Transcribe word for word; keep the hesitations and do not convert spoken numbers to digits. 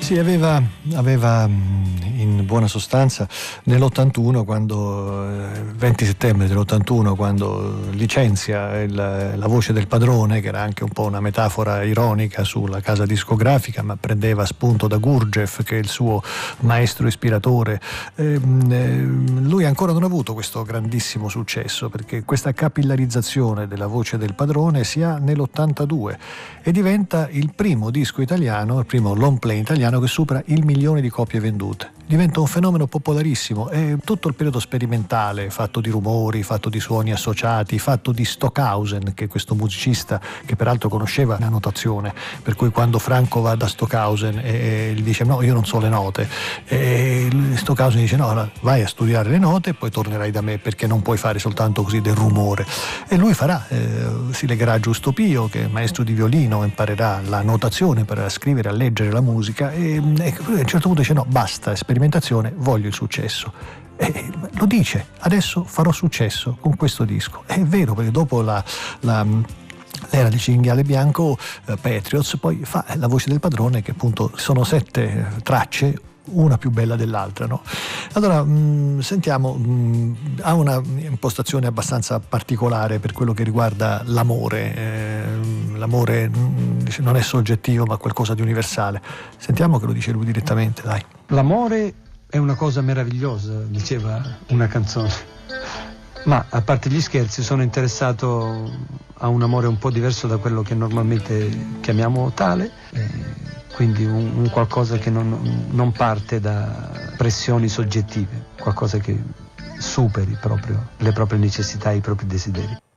Sì, aveva, aveva in buona sostanza nell'ottantuno, quando venti settembre dell'ottantuno, quando licenzia il, la voce del padrone, che era anche un po' una metafora ironica sulla casa discografica, ma prendeva spunto da Gurdjieff, che è il suo maestro ispiratore. Eh, lui ancora non ha avuto questo grandissimo successo, perché questa capillarizzazione della voce del padrone si ha nell'ottantadue e diventa il primo disco italiano, il primo long play italiano che supera il milione di copie vendute. Diventa un fenomeno popolarissimo e tutto il periodo sperimentale, fatto di rumori, fatto di suoni associati, fatto di Stockhausen, che è questo musicista che peraltro conosceva la notazione, per cui quando Franco va da Stockhausen e, e gli dice no, io non so le note, e Stockhausen dice no, allora vai a studiare le note e poi tornerai da me, perché non puoi fare soltanto così del rumore. E lui farà, eh, si legherà a Giusto Pio, che è maestro di violino, imparerà la notazione, imparerà a scrivere, a leggere la musica, e, e a un certo punto dice no, basta sperimentazione, voglio il successo. E lo dice, adesso farò successo con questo disco. È vero, perché dopo la, la l'era di Cinghiale Bianco, eh, Patriots, poi fa La voce del padrone, che appunto sono sette tracce, una più bella dell'altra, no? Allora mh, sentiamo, mh, ha una impostazione abbastanza particolare per quello che riguarda l'amore. Eh, l'amore mh, non è soggettivo, ma qualcosa di universale. Sentiamo che lo dice lui direttamente, dai. L'amore è una cosa meravigliosa, diceva una canzone. Ma a parte gli scherzi, sono interessato a un amore un po' diverso da quello che normalmente chiamiamo tale, eh, quindi un, un qualcosa che non, non parte da pressioni soggettive, qualcosa che superi proprio le proprie necessità e i propri desideri.